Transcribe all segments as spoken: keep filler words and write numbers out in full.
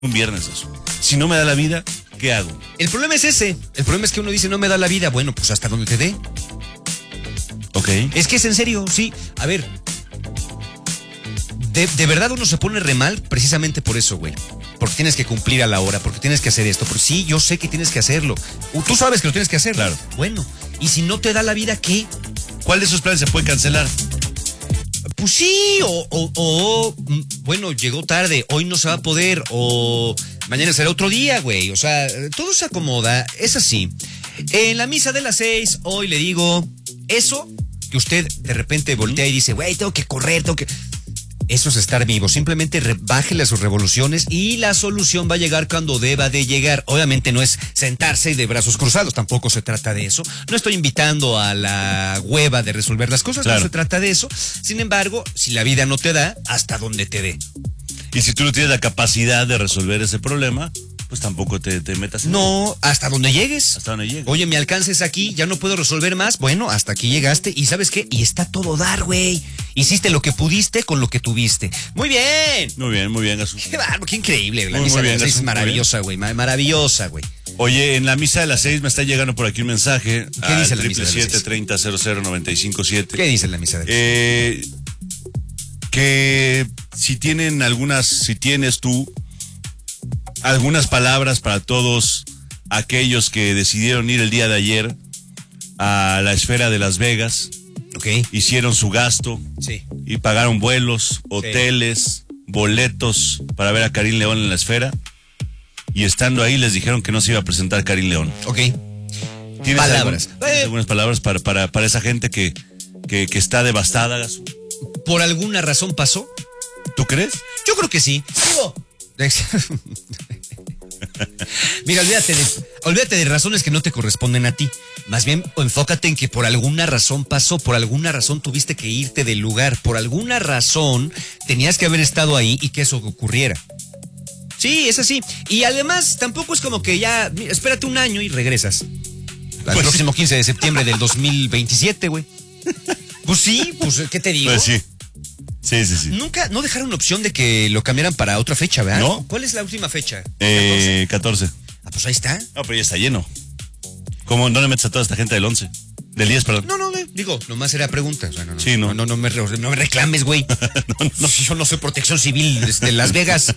un viernes eso. Si no me da la vida, ¿qué hago? El problema es ese. El problema es que uno dice, no me da la vida. Bueno, pues hasta donde te dé. Ok. Es que es en serio, sí. A ver. De, de verdad uno se pone re mal precisamente por eso, güey. Porque tienes que cumplir a la hora, porque tienes que hacer esto. Porque sí, yo sé que tienes que hacerlo. Tú sabes que lo tienes que hacer. Claro. Bueno, y si no te da la vida, ¿qué? ¿Cuál de esos planes se puede cancelar? Pues sí, o, o, o, bueno, llegó tarde, hoy no se va a poder, o mañana será otro día, güey. O sea, todo se acomoda, es así. En la misa de las seis, hoy le digo, eso que usted de repente voltea y dice, güey, tengo que correr, tengo que... Eso es estar vivo. Simplemente re- bájele a sus revoluciones y la solución va a llegar cuando deba de llegar. Obviamente no es sentarse y de brazos cruzados, tampoco se trata de eso. No estoy invitando a la hueva de resolver las cosas, claro. No se trata de eso. Sin embargo, si la vida no te da, hasta donde te dé. Y si tú no tienes la capacidad de resolver ese problema, pues tampoco te, te metas en... No, hasta donde llegues. Hasta donde llegues. Oye, mi alcance es aquí, ya no puedo resolver más. Bueno, hasta aquí llegaste. ¿Y sabes qué? Y está todo dar, güey. Hiciste lo que pudiste con lo que tuviste. Muy bien. Muy bien, muy bien, Gasú. Qué bárbaro, qué increíble. La muy, misa muy de bien, las seis Gasú, es maravillosa, güey. Maravillosa, güey. Oye, en la misa de las seis me está llegando por aquí un mensaje. ¿Qué dice la misa de las seis? siete treinta cero cero noventa y cinco siete. ¿Qué dice la misa de las seis? Eh, que si tienen algunas, si tienes tú algunas palabras para todos aquellos que decidieron ir el día de ayer a la esfera de Las Vegas. Ok. Hicieron su gasto. Sí. Y pagaron vuelos, hoteles, sí. boletos para ver a Karim León en la esfera. Y estando ahí les dijeron que no se iba a presentar Karim León. Ok. ¿Tienes palabras. Algún, ¿tienes algunas palabras para, para, para esa gente que, que, que está devastada, Gasú? ¿Por alguna razón pasó? ¿Tú crees? Yo creo que sí. Digo. Mira, olvídate de, olvídate de razones que no te corresponden a ti. Más bien, enfócate en que por alguna razón pasó, por alguna razón tuviste que irte del lugar, por alguna razón tenías que haber estado ahí y que eso ocurriera. Sí, es así. Y además, tampoco es como que ya, mira, espérate un año y regresas. Al pues próximo sí. quince de septiembre del dos mil veintisiete, güey. Pues sí, pues, ¿qué te digo? Pues sí. Sí, sí, sí. Nunca, no dejaron opción de que lo cambiaran para otra fecha, ¿verdad? ¿No? ¿Cuál es la última fecha? Eh, catorce. Ah, pues ahí está. No, pero ya está lleno. ¿Cómo no le metes a toda esta gente del once? Del diez, perdón. No, no, no, digo, nomás era pregunta. O sea, no, no, sí, no. No, no, no, me, no me reclames, güey. no, no. Yo no soy protección civil de Las Vegas.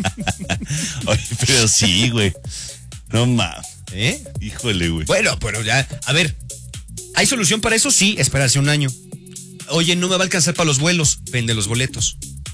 Oye, pero sí, güey. No mames. ¿Eh? Híjole, güey. Bueno, pero ya, a ver, ¿hay solución para eso? Sí, esperarse un año. Oye, no me va a alcanzar para los vuelos. Vende los boletos.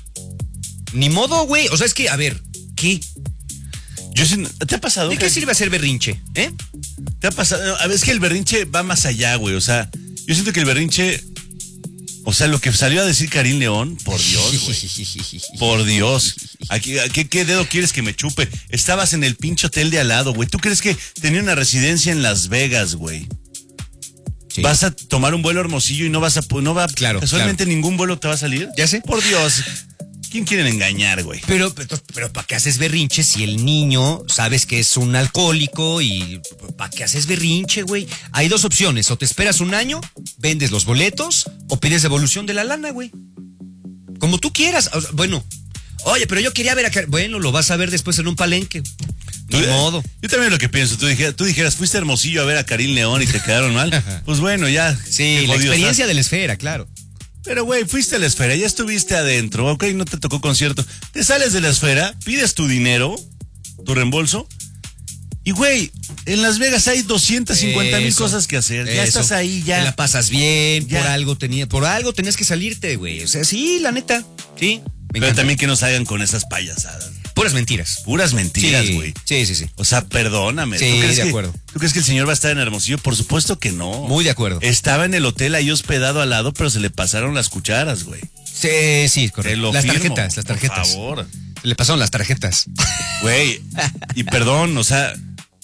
Ni modo, güey. O sea, es que, a ver, ¿qué? Yo sí, ¿te ha pasado? ¿De que... qué sirve hacer berrinche? ¿Eh? ¿Te ha pasado? A ver, es que el berrinche va más allá, güey. O sea, yo siento que el berrinche... O sea, lo que salió a decir Karim León, por Dios, güey. Por Dios. Aquí, ¿qué, ¿Qué dedo quieres que me chupe? Estabas en el pinche hotel de al lado, güey. ¿Tú crees que tenía una residencia en Las Vegas, güey? Sí. Vas a tomar un vuelo a Hermosillo y no vas a... No va, claro, casualmente claro. ningún vuelo te va a salir. Ya sé. Por Dios. ¿Quién quieren engañar, güey? Pero, pero, pero ¿para qué haces berrinche si el niño sabes que es un alcohólico y ¿para qué haces berrinche, güey? Hay dos opciones, o te esperas un año, vendes los boletos, o pides devolución de la lana, güey. Como tú quieras. O sea, bueno, oye, pero yo quería ver a... Bueno, lo vas a ver después en un palenque. Ni Tú, modo. Yo también lo que pienso, tú dijeras, tú dijeras, fuiste a Hermosillo a ver a Karim León y te quedaron mal. Pues bueno, ya. Sí, la experiencia estás. De la esfera, claro. Pero, güey, fuiste a la esfera, ya estuviste adentro, ok, no te tocó concierto. Te sales de la esfera, pides tu dinero, tu reembolso. Y, güey, en Las Vegas hay doscientas cincuenta mil cosas que hacer. Ya eso. Estás ahí, ya. Te la pasas bien, ya. por algo tenía, por algo tenías que salirte, güey. O sea, sí, la neta, sí. Me Pero encanta. También que nos hagan con esas payasadas. Puras mentiras. Puras mentiras, güey. Sí, sí, sí, sí. O sea, perdóname. Sí, ¿Tú crees de que, acuerdo. ¿Tú crees que el señor va a estar en Hermosillo? Por supuesto que no. Muy de acuerdo. Estaba en el hotel ahí hospedado al lado, pero se le pasaron las cucharas, güey. Sí, sí, correcto. Las firmo, tarjetas, las tarjetas. Por favor. Se le pasaron las tarjetas. Güey, y perdón, o sea...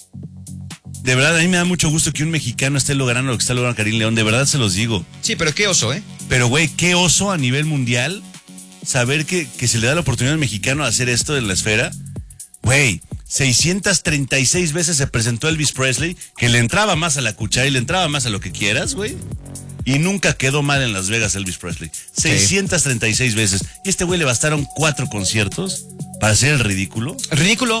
De verdad, a mí me da mucho gusto que un mexicano esté logrando lo que está logrando Karim León. De verdad se los digo. Sí, pero qué oso, ¿eh? Pero, güey, qué oso a nivel mundial saber que, que se le da la oportunidad al mexicano a hacer esto en la esfera. Güey, seiscientas treinta y seis veces se presentó Elvis Presley, que le entraba más a la cuchara y le entraba más a lo que quieras, güey. Y nunca quedó mal en Las Vegas Elvis Presley. seiscientas treinta y seis veces. Y este güey le bastaron cuatro conciertos para hacer el ridículo. Ridículo.